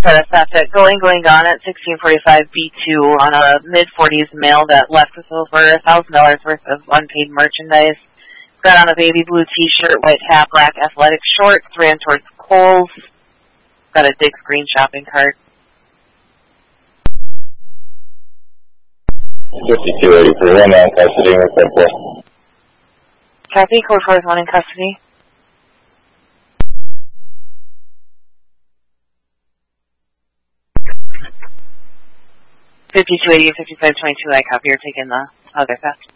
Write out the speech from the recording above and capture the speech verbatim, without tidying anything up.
Got a theft at Going Going Gone at sixteen forty-five B two on a mid forties male that left with over one thousand dollars worth of unpaid merchandise. Got on a baby blue t-shirt, white hat, black athletic shorts, ran towards Kohl's. Got a Dick's Green shopping cart. fifty-two eighty-three, one man in custody, report four. Copy, code four is one in custody. fifty-two eighty-eight, fifty-five twenty-two, I copy, you're taking the other theft.